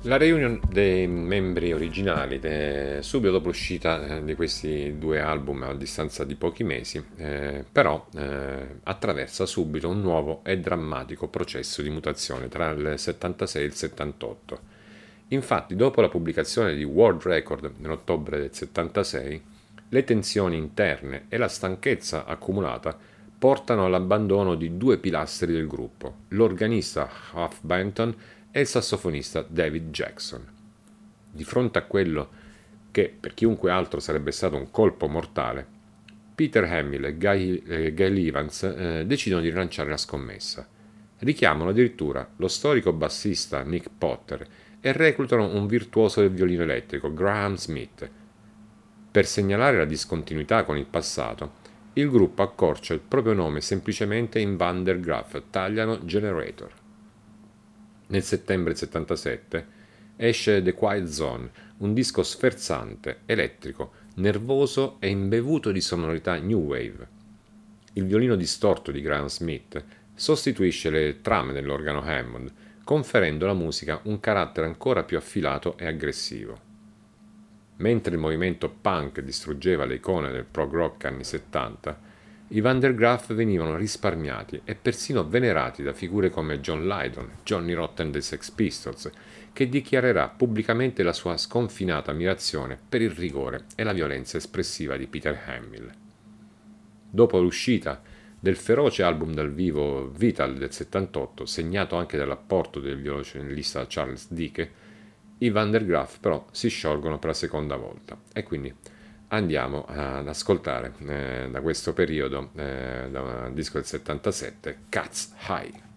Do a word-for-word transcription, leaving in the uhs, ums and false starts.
La reunion dei membri originali, de- subito dopo l'uscita eh, di questi due album a distanza di pochi mesi, eh, però eh, attraversa subito un nuovo e drammatico processo di mutazione tra il settantasei e il settantotto. Infatti, dopo la pubblicazione di World Record nell'ottobre del settantasei, le tensioni interne e la stanchezza accumulata portano all'abbandono di due pilastri del gruppo, l'organista Huff Benton e il sassofonista David Jackson. Di fronte a quello che per chiunque altro sarebbe stato un colpo mortale, Peter Hamill e Guy, eh, Guy Evans eh, decidono di rilanciare la scommessa. Richiamano addirittura lo storico bassista Nick Potter e reclutano un virtuoso del violino elettrico, Graham Smith. Per segnalare la discontinuità con il passato, il gruppo accorcia il proprio nome semplicemente in Van der Graaf, tagliano Generator. Nel settembre settantasette esce The Quiet Zone, un disco sferzante, elettrico, nervoso e imbevuto di sonorità new wave. Il violino distorto di Graham Smith sostituisce le trame dell'organo Hammond, conferendo alla musica un carattere ancora più affilato e aggressivo. Mentre il movimento punk distruggeva le icone del prog rock anni settanta, i Van der Graaf venivano risparmiati e persino venerati da figure come John Lydon, Johnny Rotten dei Sex Pistols, che dichiarerà pubblicamente la sua sconfinata ammirazione per il rigore e la violenza espressiva di Peter Hamill. Dopo l'uscita del feroce album dal vivo Vital del settantotto, segnato anche dall'apporto del violoncellista Charles Dicke, i Van der Graaf però si sciolgono per la seconda volta e quindi andiamo ad ascoltare eh, da questo periodo, eh, da un disco del settantasette, Cats High.